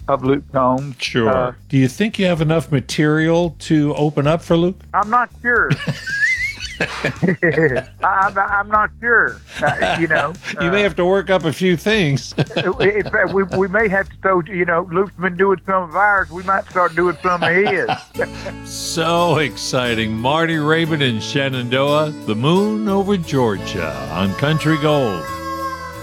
of Luke Combs. Sure. Do you think you have enough material to open up for Luke? I'm not sure. I'm not sure. You may have to work up a few things. we may have to throw, Luke's been doing some of ours. We might start doing some of his. So exciting. Marty Raybon in Shenandoah, The Moon Over Georgia on Country Gold.